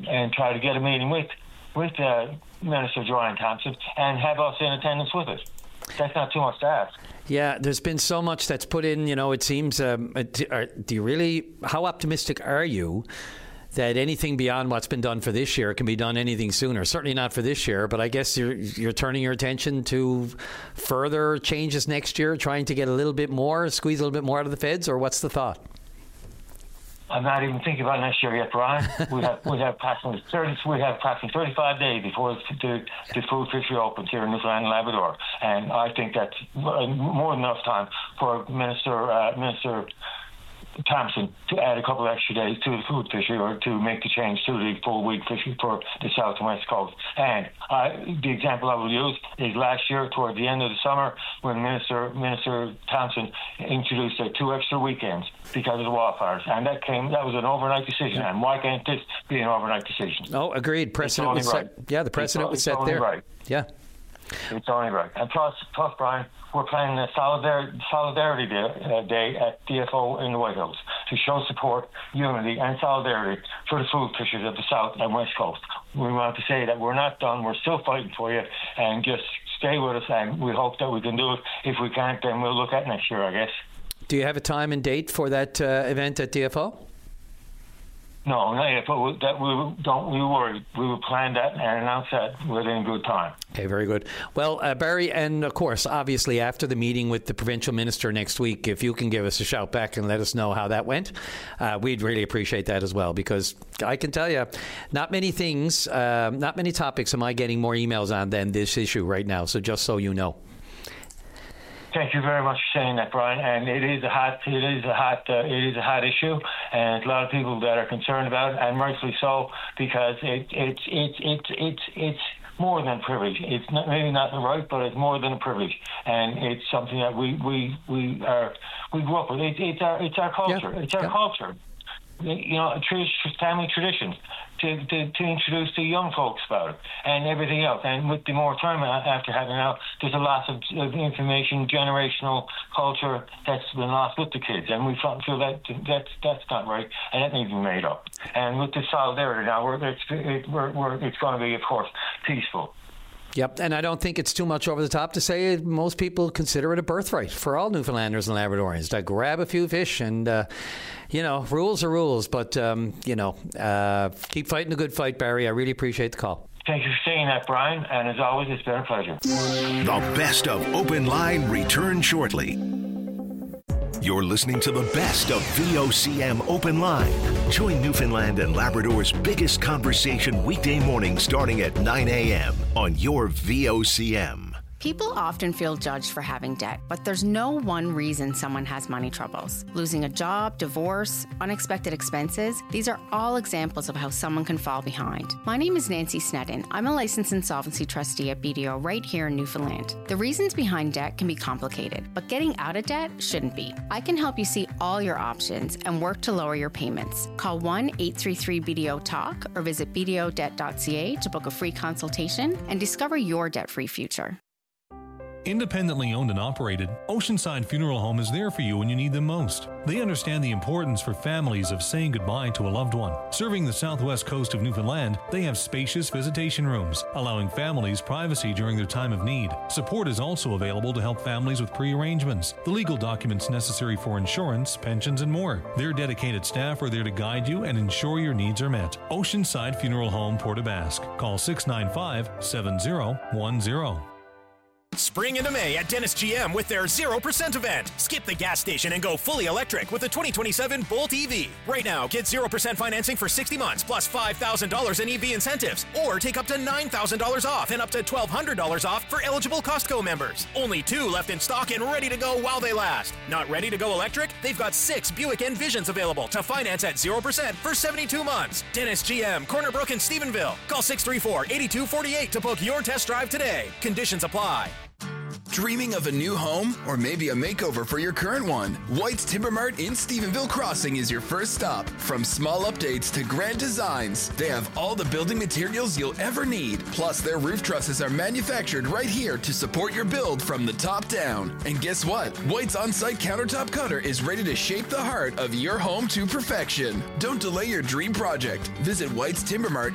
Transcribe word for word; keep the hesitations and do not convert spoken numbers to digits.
and, and try to get a meeting with with uh, Minister Joanne Thompson and have us in attendance with it. That's not too much to ask. Yeah, there's been so much that's put in, you know, it seems, um, do you really, how optimistic are you that anything beyond what's been done for this year can be done anything sooner? Certainly not for this year, but I guess you're you're turning your attention to further changes next year, trying to get a little bit more, squeeze a little bit more out of the feds, or what's the thought? I'm not even thinking about next year yet, Brian. We have we have approximately thirty we have approximately thirty-five days before the, the food fishery opens here in Newfoundland and Labrador, and I think that's more than enough time for Minister uh, Minister Thompson to add a couple of extra days to the food fishery, or to make the change to the full week fishery for the south and west coast. And uh, the example I will use is last year, toward the end of the summer, when Minister Minister Thompson introduced uh, two extra weekends because of the wildfires, and that came that was an overnight decision. And why can't this be an overnight decision? Oh, agreed. Precedent was right. set. Yeah, the precedent it's, was set it's there. Right. Yeah. It's only right. And plus, plus Brian, we're planning a solidarity, solidarity day, uh, day at D F O in the White House to show support, unity, and solidarity for the food fishers of the South and West Coast. We want to say that we're not done. We're still fighting for you, and just stay with us, and we hope that we can do it. If we can't, then we'll look at next year, I guess. Do you have a time and date for that uh, event at D F O? No, not yet, but we, that we don't we worry. We will plan that and announce that within good time. Okay, very good. Well, uh, Barry, and of course, obviously, after the meeting with the provincial minister next week, if you can give us a shout back and let us know how that went, uh, we'd really appreciate that as well, because I can tell you, not many things, uh, not many topics am I getting more emails on than this issue right now, so just so you know. Thank you very much for saying that, Brian. And it is a hot, it is a hot, uh, it is a hot issue, and a lot of people that are concerned about it, and rightfully so, because it, it's, it's, it's, it's, it's more than a privilege. It's not, maybe not the right, but it's more than a privilege, and it's something that we, we, we are, we grew up with. It, it's our, it's our culture. Yeah. It's our yeah. culture. You know, family traditions to, to, to introduce the young folks about it and everything else. And with the moratorium after having out, there's a lot of, of information, generational culture that's been lost with the kids. And we feel that that's, that's not right, and that needs to be made up. And with the solidarity now, we're, it's, it, we're, we're, it's going to be, of course, peaceful. Yep, and I don't think it's too much over the top to say most people consider it a birthright for all Newfoundlanders and Labradorians to grab a few fish and, uh, you know, rules are rules. But, um, you know, uh, keep fighting a good fight, Barry. I really appreciate the call. Thank you for saying that, Brian. And as always, it's been a pleasure. The best of Open Line returns shortly. You're listening to the best of V O C M Open Line. Join Newfoundland and Labrador's biggest conversation weekday morning starting at nine a.m. on your V O C M. People often feel judged for having debt, but there's no one reason someone has money troubles. Losing a job, divorce, unexpected expenses, these are all examples of how someone can fall behind. My name is Nancy Snedden. I'm a licensed insolvency trustee at B D O right here in Newfoundland. The reasons behind debt can be complicated, but getting out of debt shouldn't be. I can help you see all your options and work to lower your payments. Call one eight three three B D O talk or visit b d o debt dot c a to book a free consultation and discover your debt-free future. Independently owned and operated, Oceanside Funeral Home is there for you when you need them most. They understand the importance for families of saying goodbye to a loved one. Serving the southwest coast of Newfoundland, they have spacious visitation rooms, allowing families privacy during their time of need. Support is also available to help families with pre-arrangements, the legal documents necessary for insurance, pensions, and more. Their dedicated staff are there to guide you and ensure your needs are met. Oceanside Funeral Home, Port aux Basques. Call six nine five, seven zero one zero. Spring into May at Dennis G M with their zero percent event. Skip the gas station and go fully electric with the twenty twenty-seven Bolt E V. Right now, get zero percent financing for sixty months plus five thousand dollars in E V incentives. Or take up to nine thousand dollars off and up to twelve hundred dollars off for eligible Costco members. Only two left in stock and ready to go while they last. Not ready to go electric? They've got six Buick Envisions available to finance at zero percent for seventy-two months. Dennis G M, Corner Brook and Stephenville. Call six three four, eight two four eight to book your test drive today. Conditions apply. Dreaming of a new home or maybe a makeover for your current one? White's Timber Mart in Stephenville Crossing is your first stop. From small updates to grand designs, they have all the building materials you'll ever need. Plus, their roof trusses are manufactured right here to support your build from the top down. And guess what? White's on-site countertop cutter is ready to shape the heart of your home to perfection. Don't delay your dream project. Visit White's Timber Mart